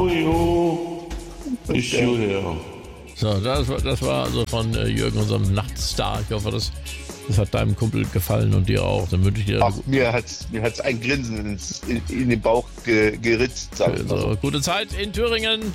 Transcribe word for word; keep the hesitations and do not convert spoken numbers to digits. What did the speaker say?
Jojo. Ich Jojo. So, das, war- das war also von äh, Jürgen, unserem Nachtstar. Ich hoffe, das, das hat deinem Kumpel gefallen und dir auch. Dann wünsche ich dir Ach, mir hat's, mir hat's ein Grinsen ins, in, in den Bauch ge, geritzt. Sag ich mal so. also, gute Zeit in Thüringen.